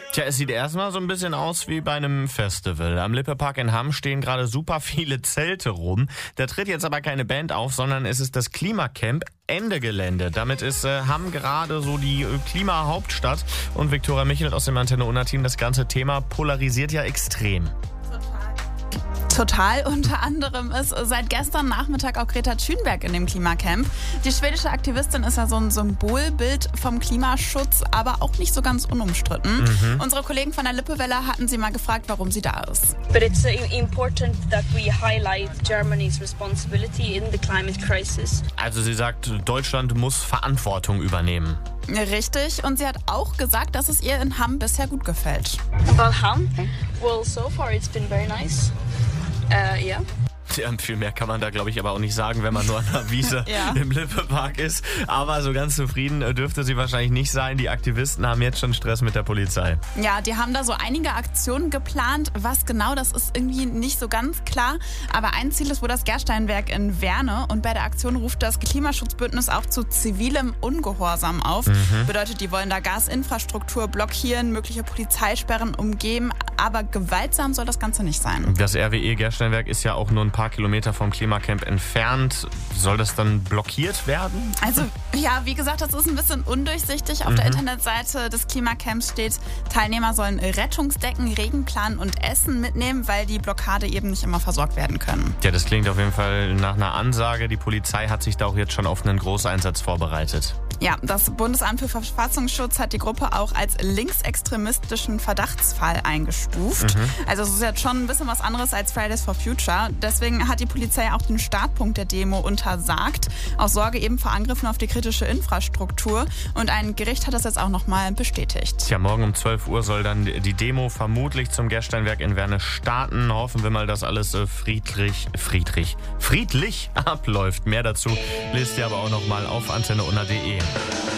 Tja, es sieht erstmal so ein bisschen aus wie bei einem Festival. Am Lippe-Park in Hamm stehen gerade super viele Zelte rum. Da tritt jetzt aber keine Band auf, sondern es ist das Klimacamp Ende Gelände. Damit ist Hamm gerade so die Klimahauptstadt. Und Viktoria Michelt aus dem Antenne Unna-Team, das ganze Thema polarisiert ja extrem. Total. Unter anderem ist seit gestern Nachmittag auch Greta Thunberg in dem Klimacamp. Die schwedische Aktivistin ist ja so ein Symbolbild vom Klimaschutz, aber auch nicht so ganz unumstritten. Unsere Kollegen von der Lippewelle hatten sie mal gefragt, warum sie da ist. But it's important that we highlight Germany's responsibility in the climate crisis. Also sie sagt, Deutschland muss Verantwortung übernehmen. Richtig. Und sie hat auch gesagt, dass es ihr in Hamm bisher gut gefällt. About Hamm? Well, so far it's been very nice. Yeah. Ja, viel mehr kann man da, glaube ich, aber auch nicht sagen, wenn man nur an der Wiese im Lippe-Park ist. Aber so ganz zufrieden dürfte sie wahrscheinlich nicht sein. Die Aktivisten haben jetzt schon Stress mit der Polizei. Ja, die haben da so einige Aktionen geplant. Was genau, das ist irgendwie nicht so ganz klar. Aber ein Ziel ist wohl das Gersteinwerk in Werne. Und bei der Aktion ruft das Klimaschutzbündnis auch zu zivilem Ungehorsam auf. Bedeutet, die wollen da Gasinfrastruktur blockieren, mögliche Polizeisperren umgehen. Aber gewaltsam soll das Ganze nicht sein. Das RWE Gersteinwerk ist ja auch nur ein paar Kilometer vom Klimacamp entfernt. Soll das dann blockiert werden? Also ja, wie gesagt, das ist ein bisschen undurchsichtig. Auf der Internetseite des Klimacamps steht, Teilnehmer sollen Rettungsdecken, Regenplan und Essen mitnehmen, weil die Blockade eben nicht immer versorgt werden können. Ja, das klingt auf jeden Fall nach einer Ansage. Die Polizei hat sich da auch jetzt schon auf einen Großeinsatz vorbereitet. Ja, das Bundesamt für Verfassungsschutz hat die Gruppe auch als linksextremistischen Verdachtsfall eingestuft. Also es ist jetzt schon ein bisschen was anderes als Fridays for Future. Deswegen hat die Polizei auch den Startpunkt der Demo untersagt, aus Sorge eben vor Angriffen auf die kritische Infrastruktur. Und ein Gericht hat das jetzt auch nochmal bestätigt. Tja, morgen um 12 Uhr soll dann die Demo vermutlich zum Gersteinwerk in Werne starten. Hoffen wir mal, dass alles friedlich abläuft. Mehr dazu lest ihr aber auch nochmal auf antenneunna.de.